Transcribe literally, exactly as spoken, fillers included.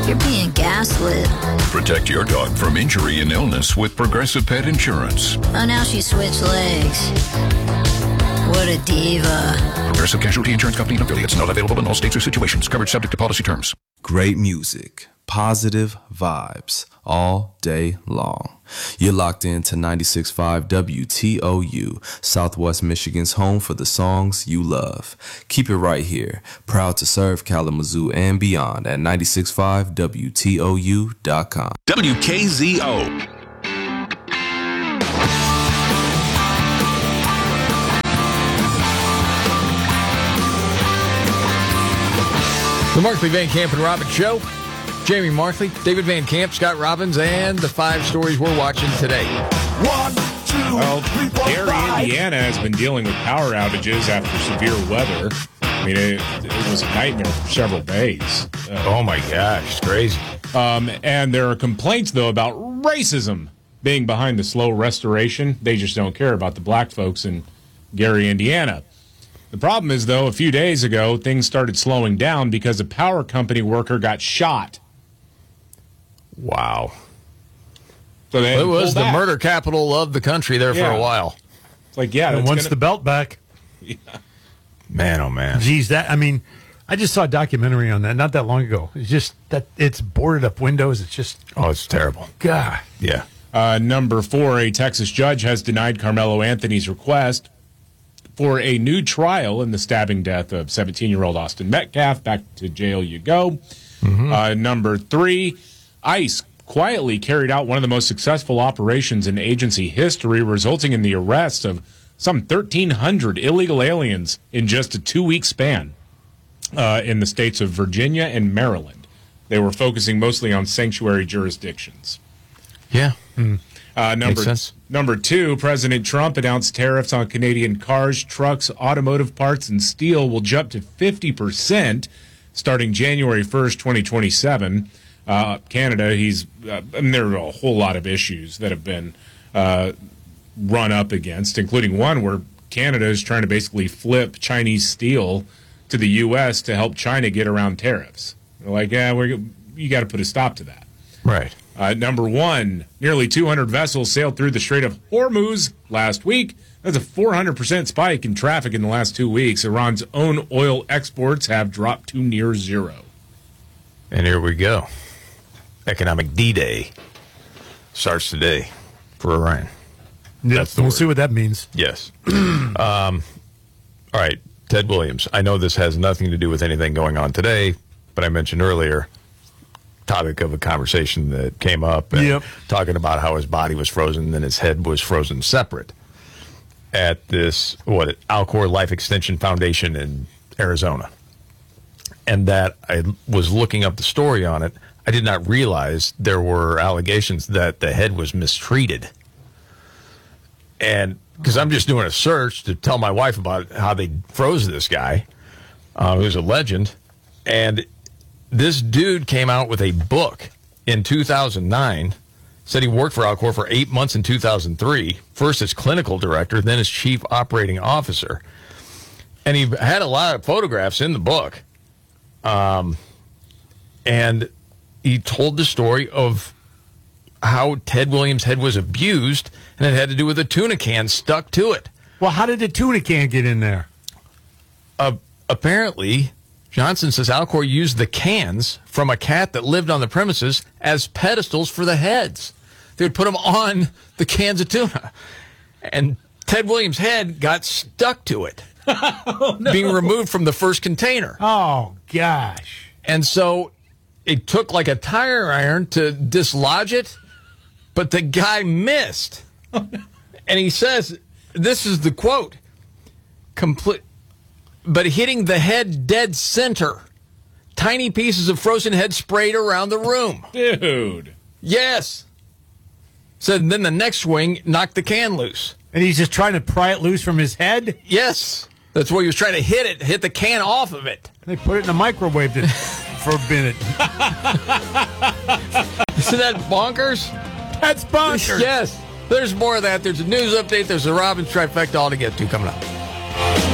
You're being gaslit. Protect your dog from injury and illness with Progressive Pet Insurance. Oh, now she switched legs. What a diva. Progressive Casualty Insurance Company and affiliates. Not available in all states or situations. Coverage subject to policy terms. Great music, positive vibes all day long. You're locked into ninety-six point five W T O U, Southwest Michigan's home for the songs you love. Keep it right here. Proud to serve Kalamazoo and beyond at ninety-six point five W T O U dot com. W K Z O. The Markley, Van Camp, and Robbins Show. Jamie Markley, David Van Camp, Scott Robbins, and the five stories we're watching today. One, two, well, three, four, Gary, five. Indiana has been dealing with power outages after severe weather. I mean, it, it was a nightmare for several days. Uh, Oh my gosh, it's crazy. um, and there are complaints, though, about racism being behind the slow restoration. They just don't care about the black folks in Gary, Indiana. The problem is, though, a few days ago, things started slowing down because a power company worker got shot. Wow. So they It was pulled the back. murder capital of the country there Yeah. for a while. It's like, yeah, And that's once gonna- the belt back, Man, oh man. geez, that I mean, I just saw a documentary on that not that long ago. It's just that it's boarded up windows. It's just Oh, it's terrible. God. Yeah. Uh, number four, a Texas judge has denied Carmelo Anthony's request for a new trial in the stabbing death of seventeen-year-old Austin Metcalf. Back to jail you go. Uh, number three, ICE quietly carried out one of the most successful operations in agency history, resulting in the arrest of some thirteen hundred illegal aliens in just a two-week span uh, in the states of Virginia and Maryland. They were focusing mostly on sanctuary jurisdictions. Yeah. Uh, number, Makes sense. number two, President Trump announced tariffs on Canadian cars, trucks, automotive parts, and steel will jump to fifty percent starting January first, twenty twenty-seven. Uh, Canada, he's, uh, I mean, there are a whole lot of issues that have been uh, run up against, including one where Canada is trying to basically flip Chinese steel to the U S to help China get around tariffs. They're like, yeah, we're, you got to put a stop to that. Right. Uh, number one, nearly two hundred vessels sailed through the Strait of Hormuz last week. That's a four hundred percent spike in traffic in the last two weeks. Iran's own oil exports have dropped to near zero. And here we go. Economic D-Day starts today for Orion. Yes, the we'll word. see what that means. Yes. um, all right, Ted Williams. I know this has nothing to do with anything going on today, but I mentioned earlier, topic of a conversation that came up, and Yep. talking about how his body was frozen and his head was frozen separate at this, what, Alcor Life Extension Foundation in Arizona. And that I was looking up the story on it. I did not realize there were allegations that the head was mistreated. And because I'm just doing a search to tell my wife about how they froze this guy, uh, who's a legend. And this dude came out with a book in two thousand nine, said he worked for Alcor for eight months in two thousand three, first as clinical director, then as chief operating officer. And he had a lot of photographs in the book. Um, and he told the story of how Ted Williams' head was abused, and it had to do with a tuna can stuck to it. Well, how did the tuna can get in there? Uh, apparently, Johnson says Alcor used the cans from a cat that lived on the premises as pedestals for the heads. They would put them on the cans of tuna. And Ted Williams' head got stuck to it, oh, no. being removed from the first container. Oh, gosh. And so it took like a tire iron to dislodge it, but the guy missed. And he says, this is the quote, complete, but hitting the head dead center. Tiny pieces of frozen head sprayed around the room. Dude. Yes. Said, then the next swing knocked the can loose. And he's just trying to pry it loose from his head? Yes. That's where he was trying to hit it, hit the can off of it. They put it in the microwave to, for a minute. Isn't that bonkers? That's bonkers. Yes. There's more of that. There's a news update. There's a Robbins trifecta all to get to coming up.